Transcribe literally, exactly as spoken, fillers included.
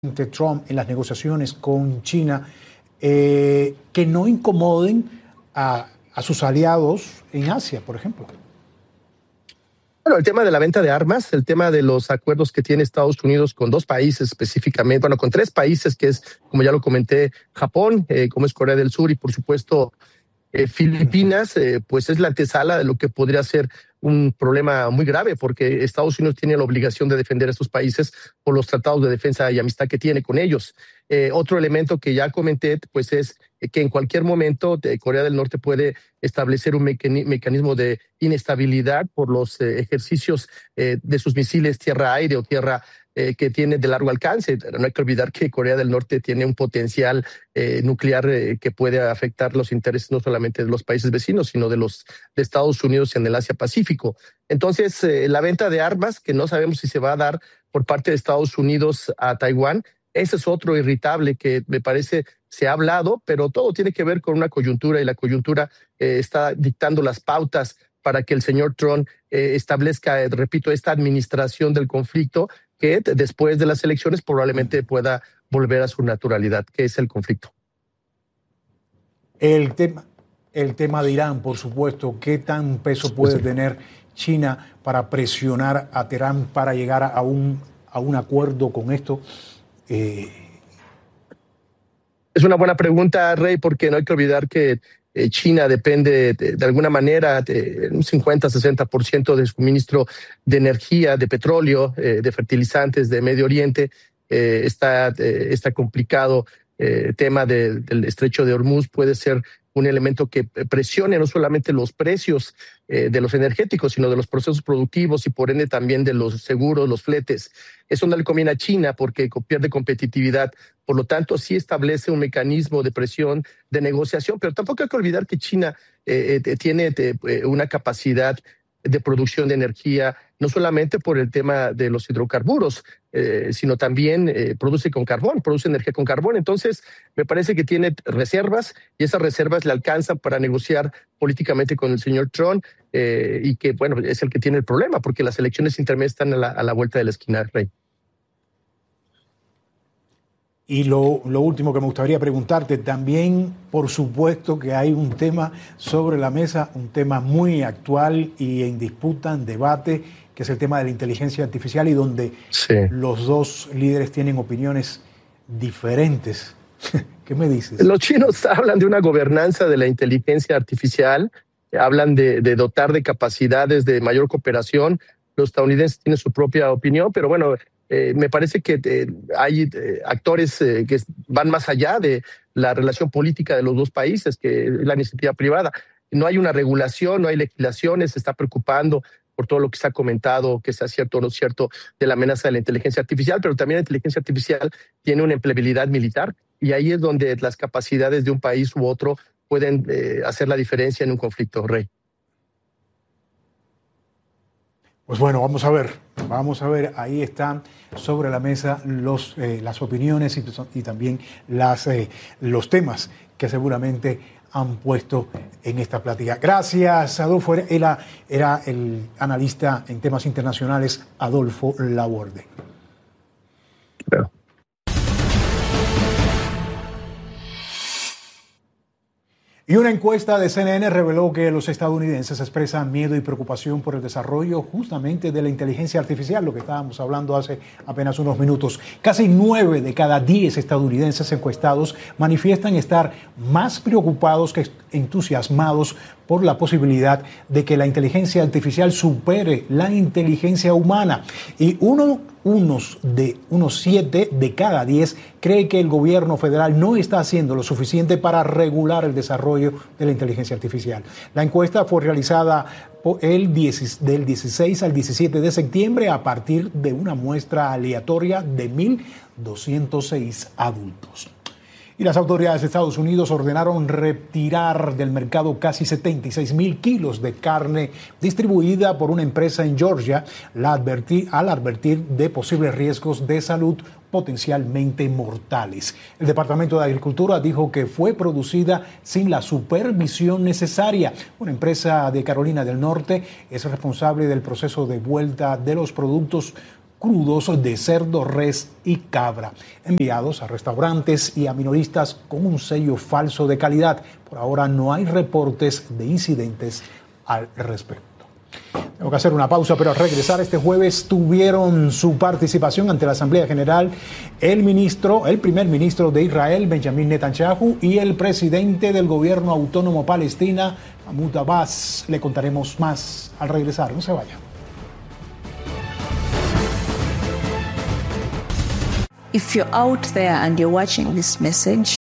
Trump en las negociaciones con China eh, que no incomoden a, a sus aliados en Asia, por ejemplo? Bueno, el tema de la venta de armas, el tema de los acuerdos que tiene Estados Unidos con dos países específicamente, bueno, con tres países, que es, como ya lo comenté, Japón, eh, como es Corea del Sur y, por supuesto, eh, Filipinas, eh, pues es la antesala de lo que podría ser un problema muy grave, porque Estados Unidos tiene la obligación de defender a estos países por los tratados de defensa y amistad que tiene con ellos. Eh, otro elemento que ya comenté, pues es que en cualquier momento de Corea del Norte puede establecer un mecanismo de inestabilidad por los eh, ejercicios eh, de sus misiles tierra-aire o tierra eh, que tiene de largo alcance. No hay que olvidar que Corea del Norte tiene un potencial eh, nuclear eh, que puede afectar los intereses no solamente de los países vecinos, sino de los de Estados Unidos en el Asia-Pacífico. Entonces, eh, la venta de armas, que no sabemos si se va a dar por parte de Estados Unidos a Taiwán, ese es otro irritable que me parece se ha hablado, pero todo tiene que ver con una coyuntura y la coyuntura eh, está dictando las pautas para que el señor Trump eh, establezca, eh, repito, esta administración del conflicto que después de las elecciones probablemente pueda volver a su naturalidad, que es el conflicto. El tema, el tema de Irán, por supuesto, ¿qué tan peso puede sí. tener China para presionar a Teherán para llegar a un, a un acuerdo con esto? Eh... Es una buena pregunta, Rey, porque no hay que olvidar que eh, China depende de, de alguna manera de un cincuenta a sesenta por ciento de suministro de energía, de petróleo, eh, de fertilizantes de Medio Oriente. Eh, está, eh, está complicado eh, tema de, del estrecho de Hormuz, puede ser un elemento que presione no solamente los precios eh, de los energéticos, sino de los procesos productivos y por ende también de los seguros, los fletes. Eso no le conviene a China porque pierde competitividad. Por lo tanto, sí establece un mecanismo de presión, de negociación, pero tampoco hay que olvidar que China eh, eh, tiene eh, una capacidad de producción de energía, no solamente por el tema de los hidrocarburos, eh, sino también eh, produce con carbón, produce energía con carbón. Entonces, me parece que tiene reservas y esas reservas le alcanzan para negociar políticamente con el señor Trump eh, y que, bueno, es el que tiene el problema, porque las elecciones intermedias están a la, a la vuelta de la esquina, Rey. Y lo, lo último que me gustaría preguntarte, también por supuesto que hay un tema sobre la mesa, un tema muy actual y en disputa, en debate, que es el tema de la inteligencia artificial y donde sí. los dos líderes tienen opiniones diferentes. ¿Qué me dices? Los chinos hablan de una gobernanza de la inteligencia artificial, hablan de, de dotar de capacidades de mayor cooperación. Los estadounidenses tienen su propia opinión, pero bueno, Eh, me parece que eh, hay eh, actores eh, que van más allá de la relación política de los dos países, que es la iniciativa privada. No hay una regulación, no hay legislaciones, se está preocupando por todo lo que se ha comentado, que sea cierto o no cierto, de la amenaza de la inteligencia artificial, pero también la inteligencia artificial tiene una empleabilidad militar y ahí es donde las capacidades de un país u otro pueden eh, hacer la diferencia en un conflicto, Rey. Pues bueno, vamos a ver, vamos a ver, ahí están sobre la mesa los, eh, las opiniones y, y también las, eh, los temas que seguramente han puesto en esta plática. Gracias, Adolfo. Era, era el analista en temas internacionales, Adolfo Laborde. Claro. Y una encuesta de C N N reveló que los estadounidenses expresan miedo y preocupación por el desarrollo justamente de la inteligencia artificial, lo que estábamos hablando hace apenas unos minutos. Casi nueve de cada diez estadounidenses encuestados manifiestan estar más preocupados que entusiasmados por la posibilidad de que la inteligencia artificial supere la inteligencia humana. Y uno, unos, de, unos siete de cada diez cree que el gobierno federal no está haciendo lo suficiente para regular el desarrollo de la inteligencia artificial. La encuesta fue realizada el diez, del dieciséis al diecisiete de septiembre a partir de una muestra aleatoria de mil doscientos seis adultos. Y las autoridades de Estados Unidos ordenaron retirar del mercado casi setenta y seis mil kilos de carne distribuida por una empresa en Georgia la advertir, al advertir de posibles riesgos de salud potencialmente mortales. El Departamento de Agricultura dijo que fue producida sin la supervisión necesaria. Una empresa de Carolina del Norte es responsable del proceso de vuelta de los productos crudos de cerdo, res y cabra, enviados a restaurantes y a minoristas con un sello falso de calidad. Por ahora no hay reportes de incidentes al respecto. Tengo que hacer una pausa, pero al regresar este jueves tuvieron su participación ante la Asamblea General el ministro, el primer ministro de Israel, Benjamin Netanyahu, y el presidente del gobierno autónomo palestina, Mahmoud Abbas. Le contaremos más al regresar. No se vaya. If you're out there and you're watching this message,